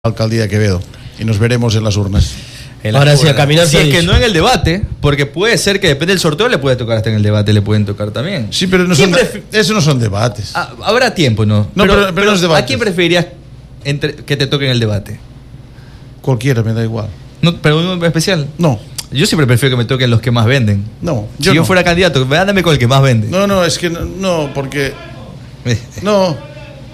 alcaldía de Quevedo y nos veremos en las urnas. Ahora sí, a caminar. Si es que no en el debate, porque puede ser que depende del sorteo, le puede tocar hasta en el debate, le pueden tocar también. Sí, pero no eso no son debates. Habrá tiempo, ¿no? No, pero no es debate. ¿A quién preferirías que te toque en el debate? Cualquiera, me da igual. No, ¿pero uno especial? No. Yo siempre prefiero que me toquen los que más venden. No. Si yo fuera candidato, ándame con el que más vende. No, es que no, porque... No.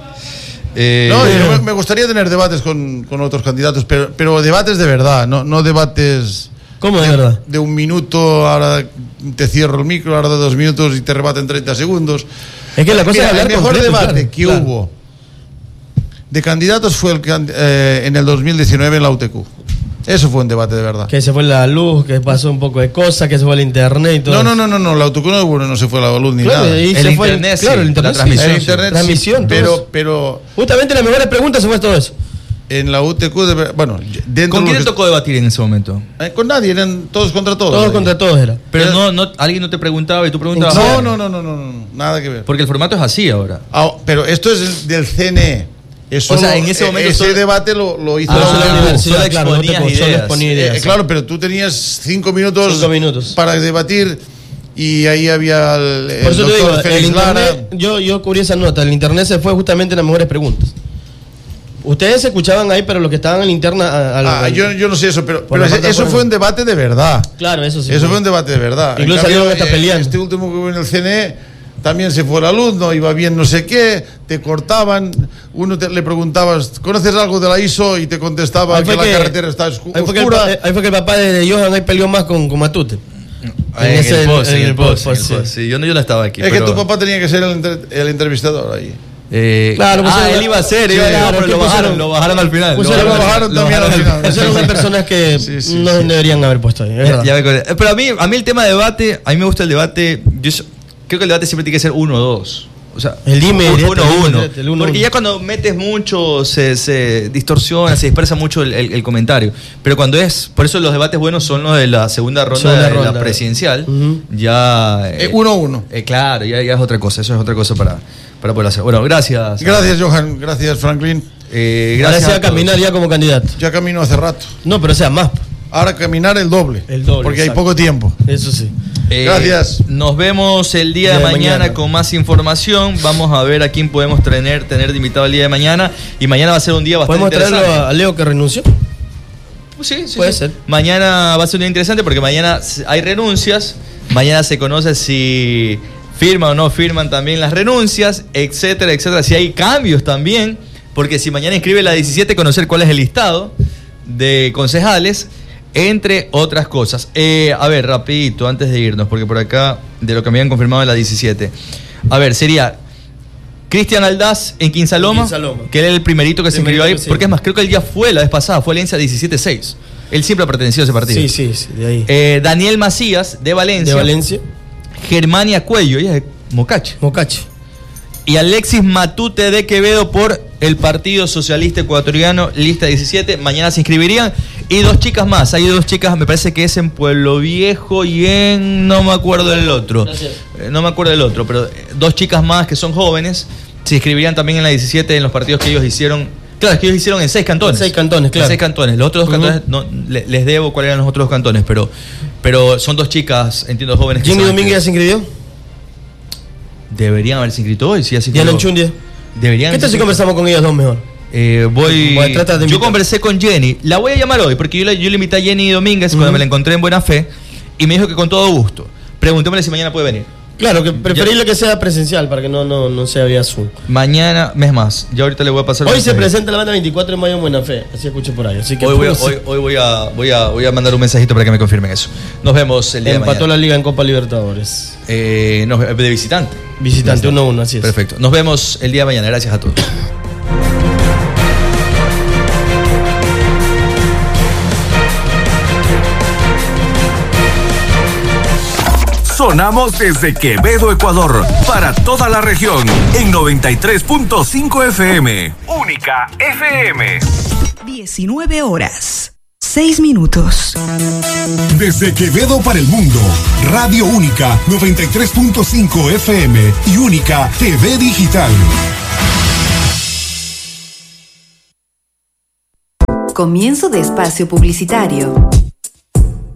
Me gustaría tener debates con otros candidatos, pero debates de verdad, no debates... ¿Cómo de verdad? De un minuto, ahora te cierro el micro, ahora de 2 minutos y te rebaten 30 segundos. Es que la cosa es hablar el mejor concreto, debate que hubo de candidatos fue en el 2019 en la UTQ. Eso fue un debate de verdad. Que se fue la luz, que pasó un poco de cosas, que se fue el internet y todo. No, la UTQ no se fue la luz ni nada. Y el se internet, fue, el internet, la transmisión. El internet, transmisión, pero justamente las mejores preguntas se fue todo eso. En la UTQ, ¿Con quién te tocó debatir en ese momento? Con nadie, eran todos contra todos. Todos contra todos era. Pero alguien no te preguntaba y tú preguntabas. No, nada que ver. Porque el formato es así ahora. Pero esto es del CNE. Eso, o sea, en ese momento ese debate lo hizo la universidad, solo exponía ideas. Claro, pero tú tenías 5 minutos para debatir y ahí había por eso te digo, el internet, yo cubrí esa nota, el internet se fue justamente en las mejores preguntas. Ustedes se escuchaban ahí, pero los que estaban en la interna... yo no sé eso, pero eso fue un debate de verdad. Claro, eso sí. Eso fue un debate de verdad. Incluso salieron hasta peleando. Este último que hubo en el CNE... También se fue la luz, no iba bien no sé qué, te cortaban, le preguntabas, ¿conoces algo de la ISO? Y te contestaba que la carretera está oscura. Ahí fue que el papá de Johan ahí peleó más con Matute. En el post. Sí, yo no estaba aquí. Es que tu papá tenía que ser el entrevistador ahí. Claro, él iba a ser, pero lo bajaron al final. Lo bajaron también al final. Esas son las personas que no deberían haber puesto ahí. Pero a mí el tema de debate, a mí me gusta el debate. Creo que el debate siempre tiene que ser 1-2. O sea, el dime 1-1. Porque ya cuando metes mucho se distorsiona, se dispersa mucho el comentario. Pero cuando por eso los debates buenos son los de la segunda ronda de la presidencial. Ya 1-1. Claro, ya es otra cosa. Eso es otra cosa para poder hacer. Bueno, gracias. Gracias, Johan. Gracias, Franklin. Gracias a caminar ya como candidato. Ya camino hace rato. No, pero sea más. Ahora caminar el doble. Porque exacto. hay poco tiempo. Eso sí. Gracias. Nos vemos el día de mañana con más información. Vamos a ver a quién podemos tener de invitado el día de mañana. Y mañana va a ser un día bastante interesante. ¿Podemos traerlo a Leo que renunció? Sí. Puede ser. Mañana va a ser un día interesante porque mañana hay renuncias. Mañana se conoce si firman o no firman también las renuncias, etcétera, etcétera. Si hay cambios también. Porque si mañana inscribe la 17, conocer cuál es el listado de concejales, entre otras cosas. A ver, rapidito, antes de irnos, porque por acá, de lo que me habían confirmado en la 17. A ver, sería Cristian Aldaz en Quinsaloma, que él era el primerito que se inscribió ahí, porque es más, creo que él ya fue la vez pasada, fue Alianza 17-6. Él siempre ha pertenecido a ese partido. Sí, de ahí. Daniel Macías, de Valencia. Germania Cuello, ella es de Mocache. Y Alexis Matute de Quevedo por el Partido Socialista Ecuatoriano, lista 17. Mañana se inscribirían. Y 2 chicas más. Hay 2 chicas, me parece que es en Pueblo Viejo y en... No me acuerdo del otro. Pero 2 chicas más que son jóvenes se inscribirían también en la 17 en los partidos que ellos hicieron. Claro, es que ellos hicieron en 6 cantones. 6 cantones, claro. En 6 cantones. Los otros 2 cantones, no, les debo cuáles eran los otros 2 cantones, pero son 2 chicas, entiendo, jóvenes. ¿Jimmy Domínguez ya se inscribió? Deberían haberse inscrito hoy, sí, así que. ¿Y Alan Chundia? Deberían. ¿Qué tal si conversamos con ellas 2 mejor? Yo conversé con Jenny, la voy a llamar hoy, porque yo le invité a Jenny Domínguez cuando me la encontré en Buena Fe, y me dijo que con todo gusto. Preguntémosle si mañana puede venir. Claro, que preferible que sea presencial, para que no sea vía Zoom. Mañana, mes más, ya ahorita le voy a pasar. Hoy se presenta la banda 24 de mayo en Buena Fe, así escuché por ahí. Así que hoy voy a mandar un mensajito para que me confirmen eso. Nos vemos el día de mañana. Empató la liga en Copa Libertadores. De visitante. Visitante 1-1, así es. Perfecto. Nos vemos el día de mañana. Gracias a todos. Sonamos desde Quevedo, Ecuador, para toda la región, en 93.5 FM. Única FM. 19 horas, 6 minutos. Desde Quevedo para el mundo, Radio Única, 93.5 FM y Única TV Digital. Comienzo de espacio publicitario.